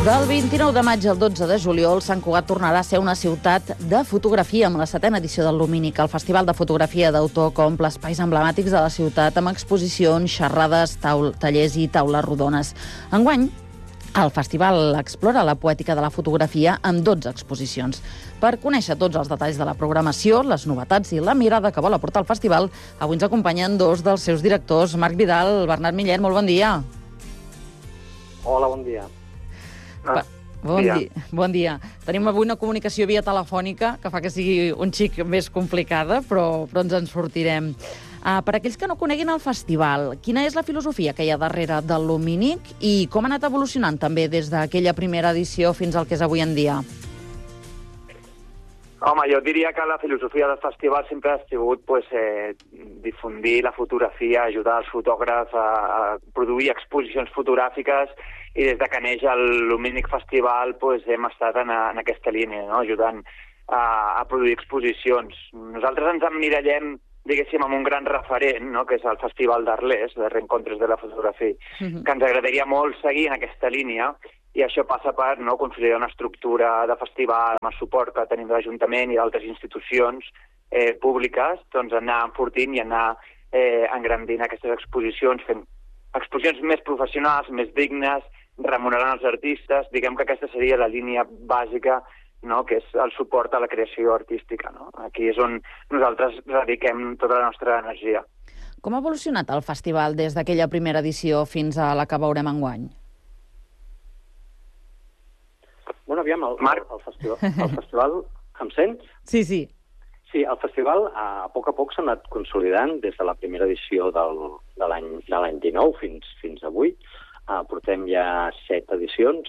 Del 29 de maig al 12 de juliol, Sant Cugat tornarà a ser una ciutat de fotografia amb la 7ª edició del Lumínic. El Festival de Fotografia d'Autor que omple espais emblemàtics de la ciutat amb exposicions, xerrades, tallers i taules rodones. Enguany, el festival explora la poètica de la fotografia amb 12 exposicions. Per conèixer tots els detalls de la programació, les novetats i la mirada que vol aportar el festival, avui ens acompanyen dos dels seus directors, Marc Vidal, Bernat Millet, molt bon dia. Hola, bon dia. Bon dia. Tenim avui una comunicació via telefònica que fa que sigui un xic més complicada, però ens en sortirem. Per aquells que no coneguin el festival, quina és la filosofia que hi ha darrere del Lumínic i com ha anat evolucionant també des d'aquella primera edició fins al que és avui en dia? Home, jo diria que la filosofia del festival sempre ha sigut difundir la fotografia, ajudar els fotògrafs a produir exposicions fotogràfiques, i des de que neix el Lumínic Festival hem estat en aquesta línia, no? Ajudant a produir exposicions. Nosaltres ens emmirallem, diguéssim, amb un gran referent, no? Que és el Festival d'Arles, de Reencontres de la Fotografia, que ens agradaria molt seguir en aquesta línia, i això passa per consolidar una estructura de festival amb el suport que tenim de l'Ajuntament i d'altres institucions públiques, doncs anar enfortint i anar engrandint aquestes exposicions, fent exposicions més professionals, més dignes, remunerant els artistes. Diguem que aquesta seria la línia bàsica, no? Que és el suport a la creació artística. No? Aquí és on nosaltres dediquem tota la nostra energia. Com ha evolucionat el festival des d'aquella primera edició fins a la que veurem enguany? Bueno, aviam, el festival... Em sents? Sí. Sí, el festival a poc s'ha anat consolidant des de la primera edició de l'any 19 fins avui. Portem ja 7 edicions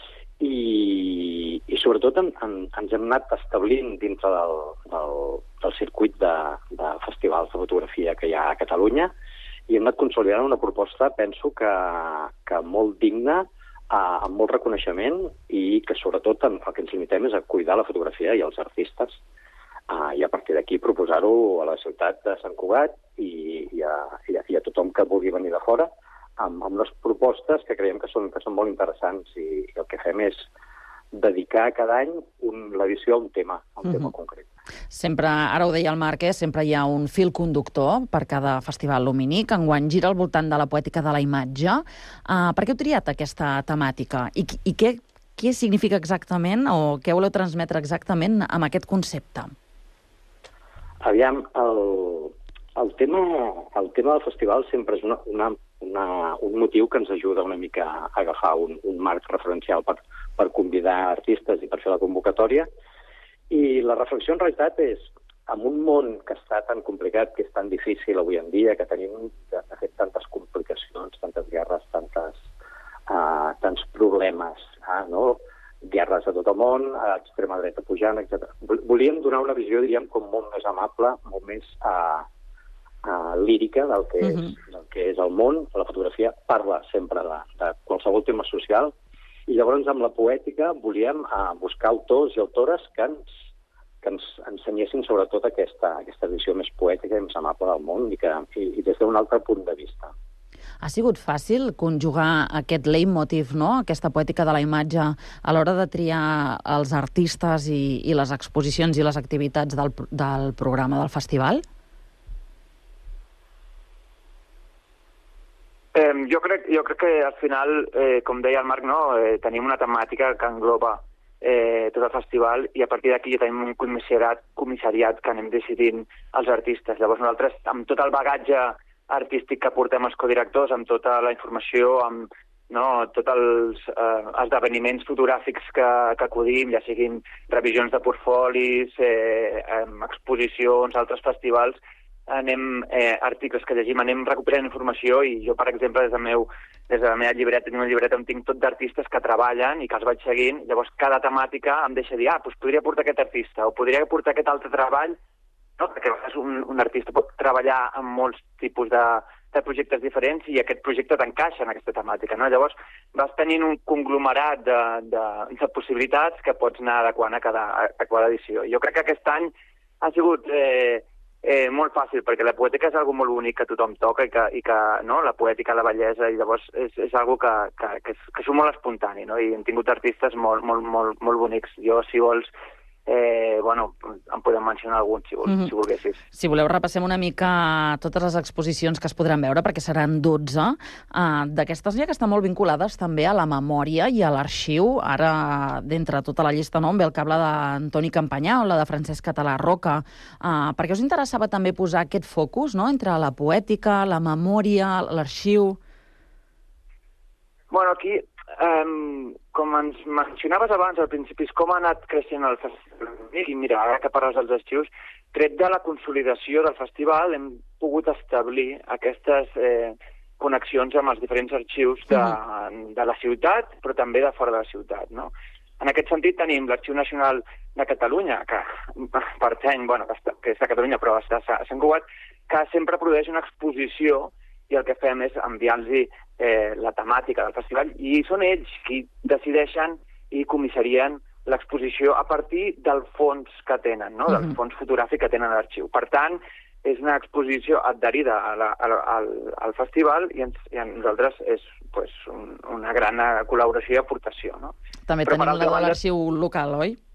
i sobretot ens hem anat establint dintre del circuit de festivals de fotografia que hi ha a Catalunya i hem anat consolidant una proposta, penso, que molt digna, amb molt reconeixement i que sobretot el que ens limitem és a cuidar la fotografia i els artistes i a partir d'aquí proposar-ho a la ciutat de Sant Cugat i a tothom que vulgui venir de fora amb unes propostes que creiem que són molt interessants i el que fem és dedicar cada any l'edició a un tema concret. Sempre, ara ho deia el Marc, sempre hi ha un fil conductor per cada festival Lumínic. Enguany gira al voltant de la poètica de la imatge. Per què heu triat aquesta temàtica? I què significa exactament o què voleu transmetre exactament amb aquest concepte? Aviam, el tema del festival sempre és un motiu que ens ajuda una mica a agafar un marc referencial per convidar artistes i per fer la convocatòria. I la reflexió en realitat és, en un món que està tan complicat, que és tan difícil avui en dia, que tenim de fet tantes complicacions, tantes guerres, tants problemes, no? Guerres a tot el món, extrema dreta pujant, etc. Volíem donar una visió, diríem, com molt més amable, molt més lírica del que és el món. La fotografia parla sempre de qualsevol tema social i llavors amb la poètica volíem buscar autors i autores que ens ensenyessin sobretot aquesta visió més poètica i més amable del món i des d'un altre punt de vista. Ha sigut fàcil conjugar aquest leitmotiv, no? Aquesta poètica de la imatge a l'hora de triar els artistes i les exposicions i les activitats del programa del festival? Jo crec que al final, com deia el Marc, tenim una temàtica que engloba tot el festival i a partir d'aquí ja tenim un comissariat que anem decidint els artistes. Llavors nosaltres, amb tot el bagatge artístic que portem els codirectors, amb tota la informació, amb tots els esdeveniments fotogràfics que acudim, ja siguin revisions de portfolis, exposicions, altres festivals, articles que llegim, anem recuperant informació i jo, per exemple, des de la meva llibreta, tenim una llibreta on tinc tot d'artistes que treballen i que els vaig seguint, llavors cada temàtica em deixa dir, doncs podria portar aquest artista o podria portar aquest altre treball, no? Perquè a vegades un artista pot treballar en molts tipus de projectes diferents i aquest projecte t'encaixa en aquesta temàtica, no? Llavors vas tenint un conglomerat de possibilitats que pots anar adequant a cada edició. Jo crec que aquest any ha sigut molt fàcil, perquè la poètica és algo molt bonic que tothom toca i que no? La poètica, la bellesa, i llavors és algo que és molt espontani, no? I hem tingut artistes molt bonics. Jo, si vols, en podem mencionar alguns, si volguessis. Si voleu, repassem una mica totes les exposicions que es podran veure, perquè seran 12. D'aquestes n'hi ha que estan molt vinculades també a la memòria i a l'arxiu. Ara, d'entre tota la llista, no, em ve el cap la d'Antoni Campanyà o la de Francesc Català Roca. Per què us interessava també posar aquest focus, no?, entre la poètica, la memòria, l'arxiu? Bueno, aquí, com ens mencionaves abans al principi, és com ha anat creixent el festival. I mira, ara que parles dels arxius, tret de la consolidació del festival, hem pogut establir aquestes connexions amb els diferents arxius de la ciutat, però també de fora de la ciutat, no? En aquest sentit tenim l'Arxiu Nacional de Catalunya, que pertany, que és de Catalunya, però està a Sant Cugat, que sempre produeix una exposició, i el que fem és enviar-los la temàtica del festival, i són ells qui decideixen i comissarien l'exposició a partir del fons que tenen, no? Del fons fotogràfic que tenen a l'arxiu. Per tant, és una exposició adherida al festival i a nosaltres és una gran col·laboració i aportació, no? També tenim la de l'arxiu local, oi?